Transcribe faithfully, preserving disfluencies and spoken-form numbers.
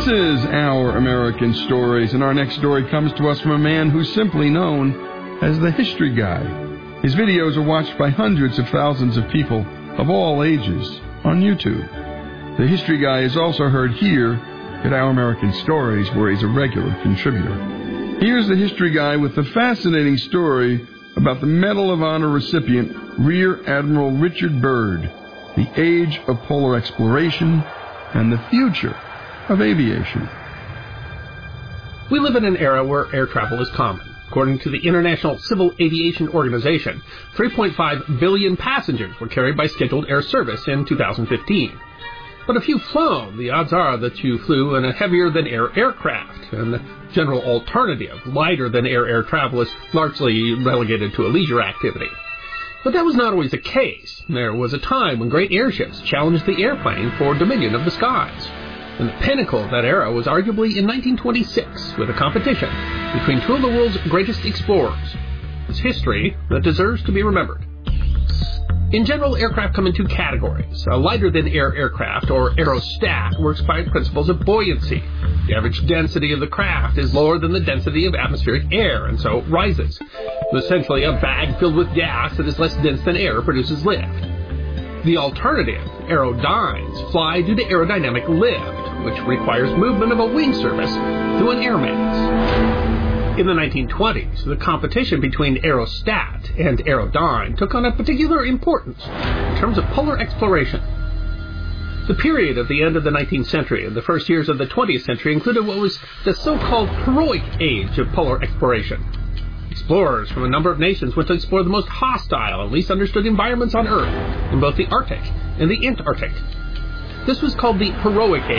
This is Our American Stories, and our next story comes to us from a man who's simply known as the History Guy. His videos are watched by hundreds of thousands of people of all ages on YouTube. The History Guy is also heard here at Our American Stories, where he's a regular contributor. Here's the History Guy with the fascinating story about the Medal of Honor recipient, Rear Admiral Richard Byrd, the age of polar exploration, and the future of aviation. We live in an era where air travel is common. According to the International Civil Aviation Organization, three point five billion passengers were carried by scheduled air service in two thousand fifteen. But if you've flown, the odds are that you flew in a heavier-than-air aircraft, and the general alternative, lighter-than-air air travel, is largely relegated to a leisure activity. But that was not always the case. There was a time when great airships challenged the airplane for dominion of the skies. And the pinnacle of that era was arguably in nineteen twenty-six, with a competition between two of the world's greatest explorers. It's history that deserves to be remembered. In general, aircraft come in two categories. A lighter-than-air aircraft, or aerostat, works by principles of buoyancy. The average density of the craft is lower than the density of atmospheric air, and so rises. Essentially, a bag filled with gas that is less dense than air produces lift. The alternative, aerodynes, fly due to aerodynamic lift, which requires movement of a wing surface through an air mass. In the nineteen twenties, the competition between aerostat and aerodyne took on a particular importance in terms of polar exploration. The period at the end of the nineteenth century and the first years of the twentieth century included what was the so-called heroic age of polar exploration. Explorers from a number of nations went to explore the most hostile and least understood environments on Earth, in both the Arctic and the Antarctic. This was called the heroic age.